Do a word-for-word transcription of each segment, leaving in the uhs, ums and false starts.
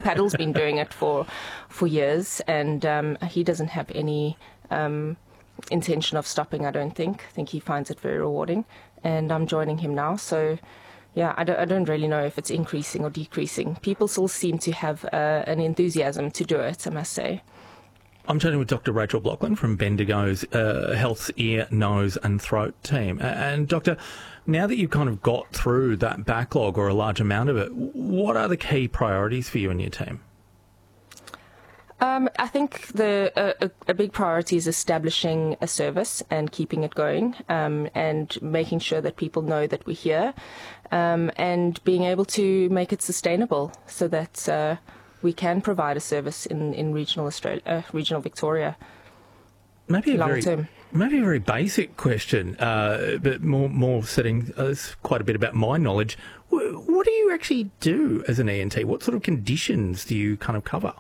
Paddle's been doing it for for years, and um, he doesn't have any um, intention of stopping, I don't think. I think he finds it very rewarding, and I'm joining him now. So, yeah, I don't, I don't really know if it's increasing or decreasing. People still seem to have uh, an enthusiasm to do it, I must say. I'm chatting with Doctor Rachel Blockland from Bendigo's uh, Health's Ear, Nose and Throat team. And, Doctor, now that you've kind of got through that backlog or a large amount of it, what are the key priorities for you and your team? Um, I think the uh, a, a big priority is establishing a service and keeping it going, um, and making sure that people know that we're here, um, and being able to make it sustainable so that uh, we can provide a service in, in regional Australia, uh, regional Victoria. Maybe a long very, term. Maybe a very basic question, uh, but more more setting uh, quite a bit about my knowledge. What do you actually do as an E N T? What sort of conditions do you kind of cover?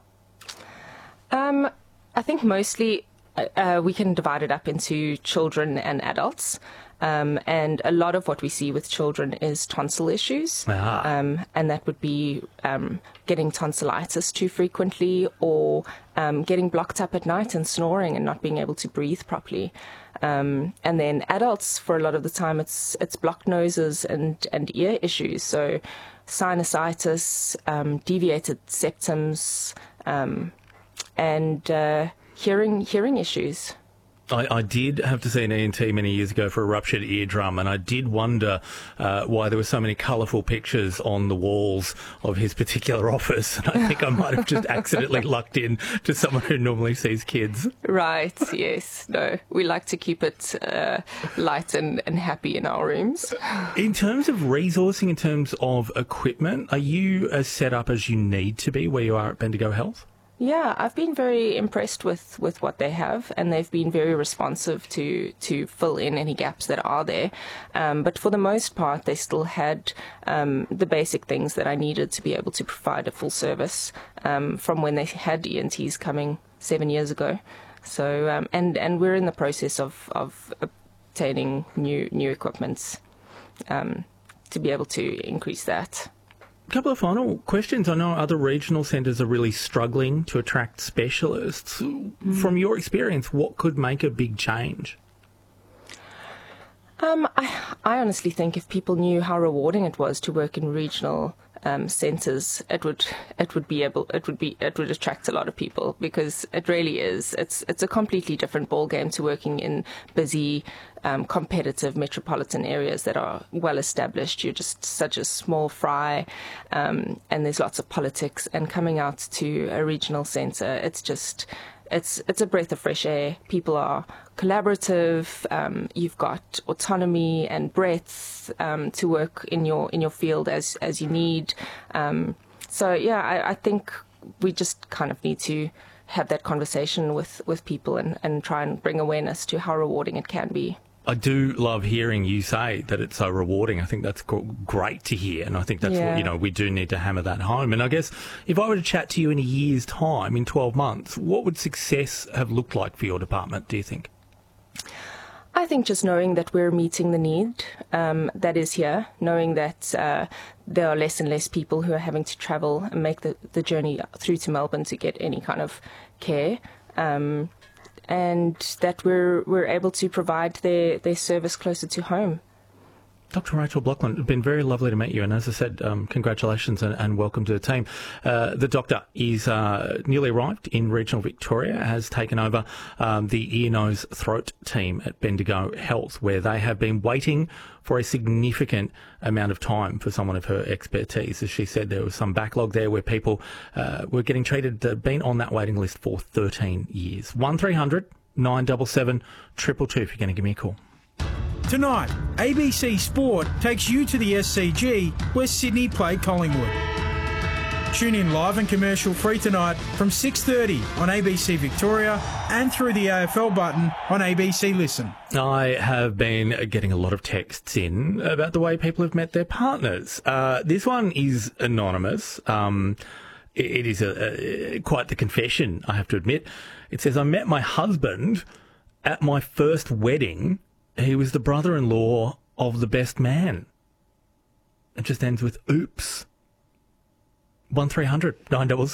Um, I think mostly uh, we can divide it up into children and adults. Um, and a lot of what we see with children is tonsil issues. Ah. Um, and that would be um, getting tonsillitis too frequently, or um, getting blocked up at night and snoring and not being able to breathe properly. Um, and then adults, for a lot of the time, it's it's blocked noses and, and ear issues. So sinusitis, um, deviated septums, um, and uh, hearing hearing issues. I, I did have to see an E N T many years ago for a ruptured eardrum, and I did wonder uh, why there were so many colourful pictures on the walls of his particular office. And I think I might have just accidentally lucked in to someone who normally sees kids. Right, yes. No, we like to keep it uh, light and, and happy in our rooms. In terms of resourcing, in terms of equipment, are you as set up as you need to be where you are at Bendigo Health? Yeah, I've been very impressed with, with what they have, and they've been very responsive to, to fill in any gaps that are there. Um, but for the most part, they still had um, the basic things that I needed to be able to provide a full service um, from when they had E N Ts coming seven years ago. So, um, and, and we're in the process of, of obtaining new new equipment um, to be able to increase that. A couple of final questions. I know other regional centres are really struggling to attract specialists. Mm. From your experience, what could make a big change? Um, I, I honestly think if people knew how rewarding it was to work in regional um, centres, it would it would be able it would be it would attract a lot of people, because it really is. It's it's a completely different ballgame to working in busy, um, competitive metropolitan areas that are well established. You're just such a small fry, um, and there's lots of politics. And coming out to a regional centre, it's just it's it's a breath of fresh air. People are collaborative. Um, you've got autonomy and breadth um, to work in your in your field as as you need. Um, so yeah, I, I think we just kind of need to have that conversation with, with people and, and try and bring awareness to how rewarding it can be. I do love hearing you say that it's so rewarding. I think that's great to hear, and I think that's yeah. what, you know, we do need to hammer that home. And I guess if I were to chat to you in a year's time, in twelve months, what would success have looked like for your department, do you think? I think just knowing that we're meeting the need um, that is here, knowing that uh, there are less and less people who are having to travel and make the, the journey through to Melbourne to get any kind of care, um, and that we're we're able to provide their, their service closer to home. Doctor Rachel Blockland, it's been very lovely to meet you, and as I said, um, congratulations and, and welcome to the team. Uh, the doctor is uh, newly arrived in regional Victoria, has taken over um, the ear, nose, throat team at Bendigo Health, where they have been waiting for a significant amount of time for someone of her expertise. As she said, there was some backlog there where people uh, were getting treated, uh, been on that waiting list for thirteen years. one three hundred nine seven seven two two two if you're going to give me a call. Tonight, A B C Sport takes you to the S C G where Sydney play Collingwood. Tune in live and commercial free tonight from six thirty on A B C Victoria and through the A F L button on A B C Listen. I have been getting a lot of texts in about the way people have met their partners. Uh, this one is anonymous. Um, it, it is a, a, quite the confession, I have to admit. It says, I met my husband at my first wedding. He was the brother-in-law of the best man. It just ends with oops. one three hundred nine seven seven